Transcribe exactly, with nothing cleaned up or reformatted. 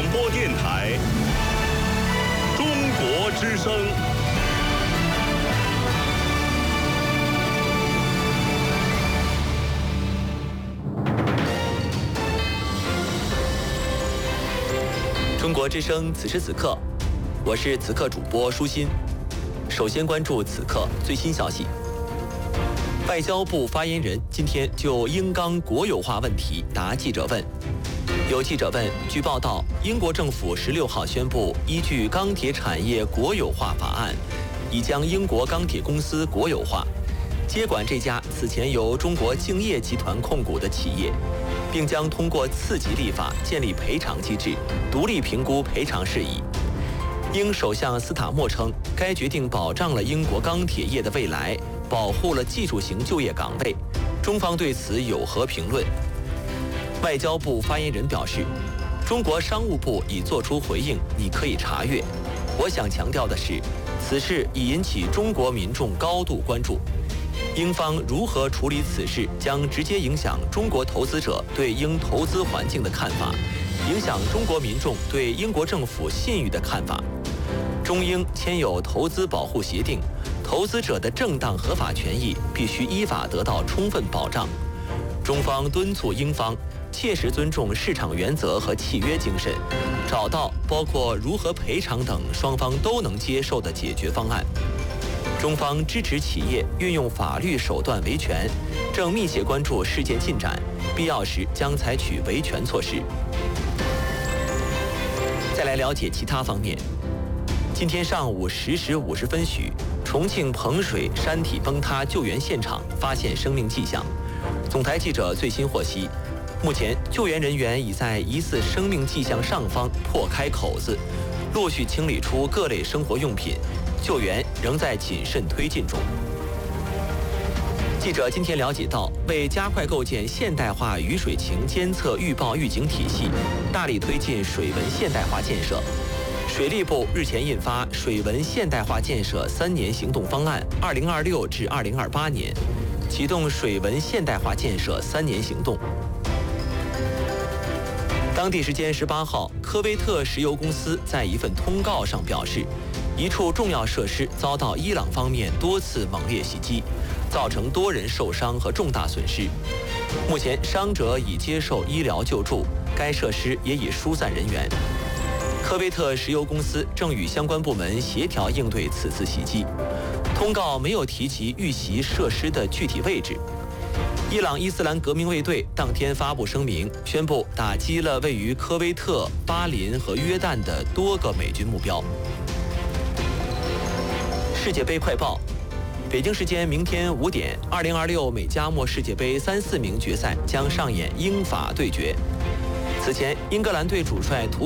播电台中国之声。 中国之声，此时此刻，我是此刻主播舒心。首先关注此刻最新消息。外交部发言人今天就英钢国有化问题答记者问。有记者问，据报道，英国政府十六号宣布，依据钢铁产业国有化法案，已将英国钢铁公司国有化，接管这家此前由中国敬业集团控股的企业，并将通过次级立法建立赔偿机制，独立评估赔偿事宜。英首相斯塔默称，该决定保障了英国钢铁业的未来，保护了技术型就业岗位。中方对此有何评论？外交部发言人表示，中国商务部已作出回应，你可以查阅。我想强调的是，此事已引起中国民众高度关注。英方如何处理此事，将直接影响中国投资者对英投资环境的看法，影响中国民众对英国政府信誉的看法。中英签有投资保护协定，投资者的正当合法权益必须依法得到充分保障。中方敦促英方切实尊重市场原则和契约精神，找到包括如何赔偿等双方都能接受的解决方案。中方支持企业运用法律手段维权，正密切关注事件进展，必要时将采取维权措施。再来了解其他方面。今天上午十时五十分许，重庆彭水山体崩塌救援现场发现生命迹象。总台记者最新获悉，目前救援人员已在疑似生命迹象上方破开口子，陆续清理出各类生活用品，救援仍在谨慎推进中。记者今天了解到，为加快构建现代化雨水情监测预报预警体系，大力推进水文现代化建设，水利部日前印发《水文现代化建设三年行动方案（二零二六至二零二八年）》，启动水文现代化建设三年行动。当地时间十八号，科威特石油公司在一份通告上表示，一处重要设施遭到伊朗方面多次猛烈袭击，造成多人受伤和重大损失。目前伤者已接受医疗救助，该设施也已疏散人员。科威特石油公司正与相关部门协调应对此次袭击。通告没有提及遇袭设施的具体位置。伊朗伊斯兰革命卫队当天发布声明，宣布打击了位于科威特、巴林和约旦的多个美军目标。世界杯快报：北京时间明天五点，二零二六美加墨世界杯三四名决赛将上演英法对决。此前，英格兰队主帅图